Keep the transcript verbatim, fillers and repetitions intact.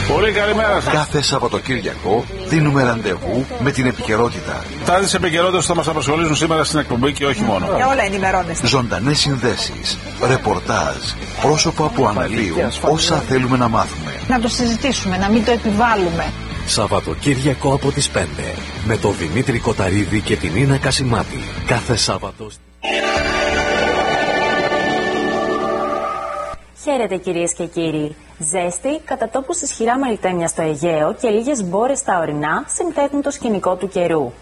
Πολύ καλημέρα σας. Κάθε Σαββατοκύριακο δίνουμε ραντεβού με την επικαιρότητα. Τάδες επικαιρότητες θα μας απασχολήσουν σήμερα στην εκπομπή και όχι μόνο. Για όλα ενημερώνεστε. Ζωντανές συνδέσεις, ρεπορτάζ, πρόσωπα που αναλύουν όσα θέλουμε να μάθουμε. Να το συζητήσουμε, να μην το επιβάλλουμε. Σαββατοκύριακο από τις πέντε με τον Δημήτρη Κοταρίδη και την Ίνα Κασιμάτη. Κάθε Σάββατο. Χαίρετε κυρίες και κύριοι. Ζέστη, κατά τόπους ισχυρά μελτέμια στο Αιγαίο και λίγες μπόρες στα ορεινά συμπτέτουν το σκηνικό του καιρού.